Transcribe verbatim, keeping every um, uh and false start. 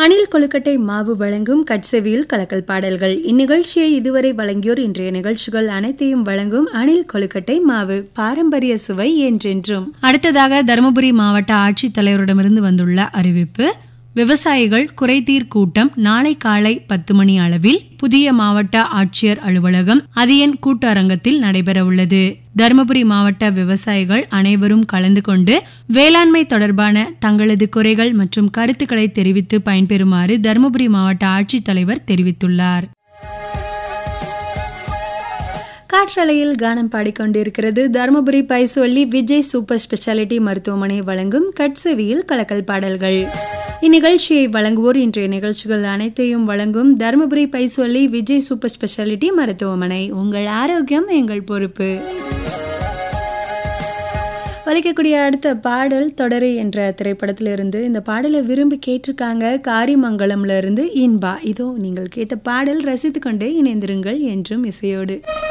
அணில் கொழுக்கட்டை மாவு வழங்கும் கட்செவியில் கலக்கல் பாடல்கள். இந்நிகழ்ச்சியை இதுவரை வழங்கியோர் இன்றைய நிகழ்ச்சிகள் அனைத்தையும் வழங்கும் அணில் கொழுக்கட்டை மாவு, பாரம்பரிய சுவை என்றென்றும். அடுத்ததாக தருமபுரி மாவட்ட ஆட்சித்தலைவரிடமிருந்து வந்துள்ள அறிவிப்பு. விவசாயிகள் குறைதீர் கூட்டம் நாளை காலை பத்து மணி அளவில் புதிய மாவட்ட ஆட்சியர் அலுவலகம் அதியன் கூட்டு அரங்கத்தில் நடைபெற உள்ளது. தருமபுரி மாவட்ட விவசாயிகள் அனைவரும் கலந்து கொண்டு வேளாண்மை தொடர்பான தங்களது குறைகள் மற்றும் கருத்துக்களை தெரிவித்து பயன்பெறுமாறு தருமபுரி மாவட்ட ஆட்சித்தலைவர் தெரிவித்துள்ளார். காற்றலையில் கானம் பாடிக்கொண்டிருக்கிறது தருமபுரி பைசொல்லி விஜய் சூப்பர் ஸ்பெஷாலிட்டி மருத்துவமனை வழங்கும் கட்செவியில் கலக்கல் பாடல்கள். இந்நிகழ்ச்சியை வழங்குவோர் இன்றைய நிகழ்ச்சிகள் அனைத்தையும் வழங்கும் தருமபுரி பைசொல்லி விஜய் சூப்பர் ஸ்பெஷாலிட்டி மருத்துவமனை. உங்கள் ஆரோக்கியம் எங்கள் பொறுப்பு. ஒலிக்கக்கூடிய அடுத்த பாடல் தொடரை என்ற திரைப்படத்திலிருந்து. இந்த பாடலை விரும்பி கேட்டிருக்காங்க காரிமங்கலம்ல இருந்து இன்பா. இதோ நீங்கள் கேட்ட பாடல் ரசித்துக் கொண்டே இணைந்திருங்கள் என்றும் இசையோடு.